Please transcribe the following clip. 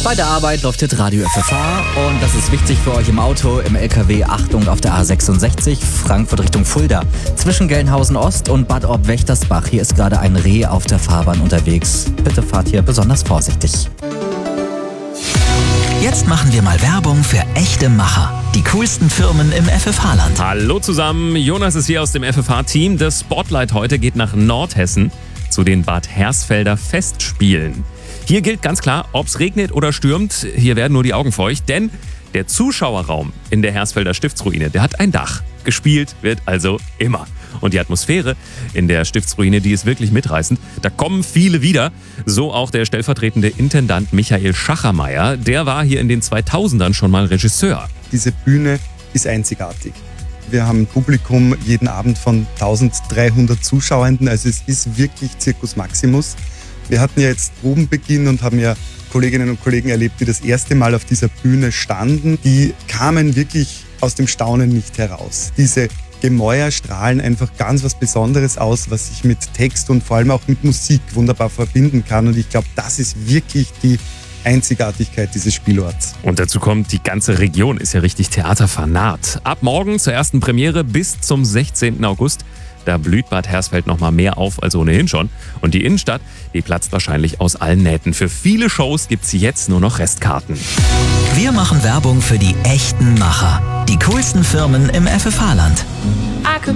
Bei der Arbeit läuft jetzt Radio FFH und das ist wichtig für euch im Auto, im LKW. Achtung auf der A66, Frankfurt Richtung Fulda. Zwischen Gelnhausen Ost und Bad Orb-Wächtersbach. Hier ist gerade ein Reh auf der Fahrbahn unterwegs. Bitte fahrt hier besonders vorsichtig. Jetzt machen wir mal Werbung für echte Macher. Die coolsten Firmen im FFH-Land. Hallo zusammen, Jonas ist hier aus dem FFH-Team. Das Spotlight heute geht nach Nordhessen zu den Bad Hersfelder Festspielen. Hier gilt ganz klar, ob es regnet oder stürmt, hier werden nur die Augen feucht, denn der Zuschauerraum in der Hersfelder Stiftsruine, der hat ein Dach. Gespielt wird also immer. Und die Atmosphäre in der Stiftsruine, die ist wirklich mitreißend. Da kommen viele wieder. So auch der stellvertretende Intendant Michael Schachermeier. Der war hier in den 2000ern schon mal Regisseur. Diese Bühne ist einzigartig. Wir haben ein Publikum jeden Abend von 1300 Zuschauenden. Also es ist wirklich Circus Maximus. Wir hatten ja jetzt Probenbeginn und haben ja Kolleginnen und Kollegen erlebt, die das erste Mal auf dieser Bühne standen. Die kamen wirklich aus dem Staunen nicht heraus. Diese Gemäuer strahlen einfach ganz was Besonderes aus, was sich mit Text und vor allem auch mit Musik wunderbar verbinden kann. Und ich glaube, das ist wirklich die Einzigartigkeit dieses Spielorts. Und dazu kommt, die ganze Region ist ja richtig theaterfanat. Ab morgen zur ersten Premiere bis zum 16. August. Da blüht Bad Hersfeld noch mal mehr auf als ohnehin schon. Und die Innenstadt, die platzt wahrscheinlich aus allen Nähten. Für viele Shows gibt's jetzt nur noch Restkarten. Wir machen Werbung für die echten Macher. Die coolsten Firmen im FFH-Land.